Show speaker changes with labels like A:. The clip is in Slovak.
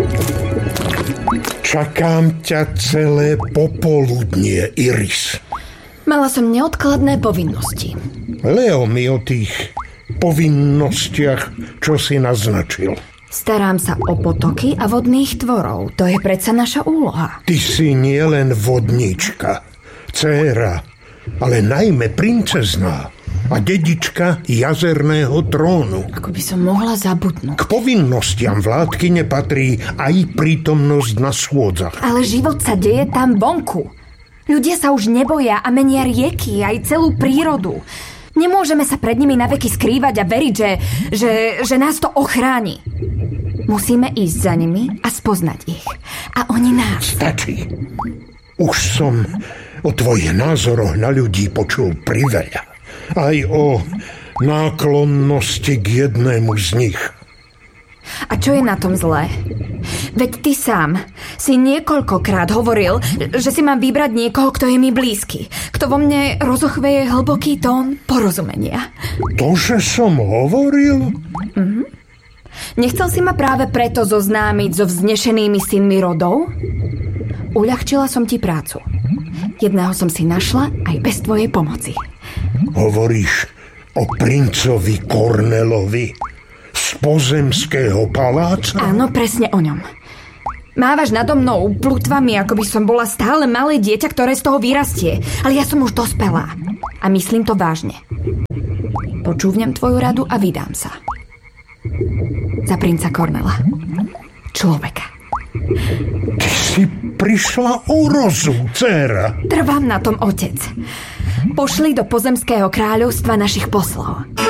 A: Čakám ťa celé popoludnie, Iris.
B: Mala som neodkladné povinnosti.
A: Leo mi o tých povinnostiach, čo si naznačil.
B: Starám sa o potoky a vodných tvorov. To je predsa naša úloha.
A: Ty si nielen vodnička, dcéra, ale najmä princezná a dedička jazerného trónu.
B: Ako by som mohla zabudnúť.
A: K povinnostiam vládkyne patrí aj prítomnosť na schôdzach.
B: Ale život sa deje tam vonku. Ľudia sa už neboja a menia rieky, aj celú prírodu. Nemôžeme sa pred nimi naveky skrývať a veriť, že nás to ochráni. Musíme ísť za nimi a spoznať ich. A oni nás.
A: Stačí. Už som o tvojich názoroch na ľudí počul priveľa. Aj o náklonnosti k jednému z nich.
B: A čo je na tom zlé? Veď ty sám si niekoľkokrát hovoril, že si mám vybrať niekoho, kto je mi blízky. Kto vo mne rozochveje hlboký tón porozumenia.
A: To, že som hovoril?
B: Nechcel si ma práve preto zoznámiť so vznešenými synmi rodov? Uľahčila som ti prácu. Jedného som si našla aj bez tvojej pomoci.
A: Hovoríš o princovi Cornelovi z pozemského paláca?
B: Áno, presne o ňom. Mávaš nado mnou plutvami, ako by som bola stále malé dieťa, ktoré z toho vyrastie. Ale ja som už dospelá. A myslím to vážne. Počúvnem tvoju radu a vydám sa. Za princa Cornela. Človeka.
A: Ty si prišla o rozum, dcéra.
B: Trvám na tom, otec. Pošli do pozemského kráľovstva našich poslov.